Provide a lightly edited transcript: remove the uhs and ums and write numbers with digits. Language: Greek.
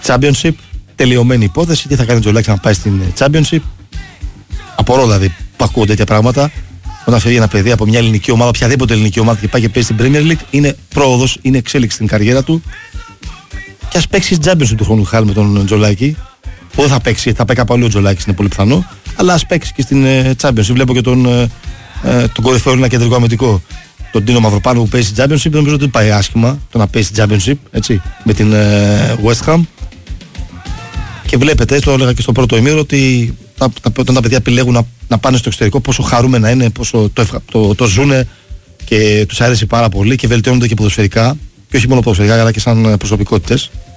Championship. Τελειωμένη υπόθεση. Τι θα κάνει ο Τζολάκης να πάει στην Championship. Απορώ δηλαδή που ακούω τέτοια πράγματα. Όταν φεύγει ένα παιδί από μια ελληνική ομάδα, οποιαδήποτε ελληνική ομάδα και πάει και παίζει στην Premier League, είναι πρόοδος, είναι εξέλιξη στην καριέρα του. Και ας παίξει Championship του χρόνου χάρη με τον Τζολάκη. Που δεν θα παίξει, θα πάει κάπου αλλού ο Τζολάκης, είναι πολύ πιθανό. Αλλά ας παίξει και στην Championship. Βλέπω και τον κορυφαίο Έλληνα κεντρικό αμυντικό, τον Τίνο Μαυροπάνο που παίζει Championship. Δεν νομίζω ότι πάει άσχημα το να παίζει Championship, έτσι, με την West Ham. Και βλέπετε, το έλεγα και στο πρώτο ημίρο, ότι όταν τα παιδιά επιλέγουν να πάνε στο εξωτερικό, πόσο χαρούμενα είναι, πόσο το ζουνε και τους αρέσει πάρα πολύ και βελτιώνονται και ποδοσφαιρικά. Και όχι μόνο ποδοσφαιρικά, αλλά και σαν προσωπικότητες.